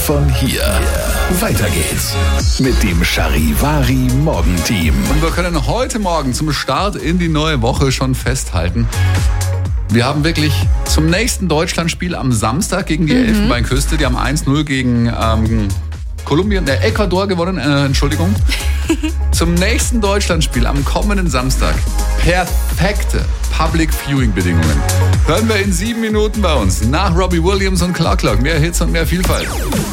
von hier. Weiter geht's mit dem Charivari Morgenteam. Und wir können heute Morgen zum Start in die neue Woche schon festhalten, wir haben wirklich zum nächsten Deutschlandspiel am Samstag gegen die Elfenbeinküste, die haben 1-0 gegen Ecuador gewonnen, Entschuldigung. Zum nächsten Deutschlandspiel am kommenden Samstag perfekte Public Viewing Bedingungen. Hören wir in 7 Minuten bei uns nach Robbie Williams und Clark. Mehr Hits und mehr Vielfalt.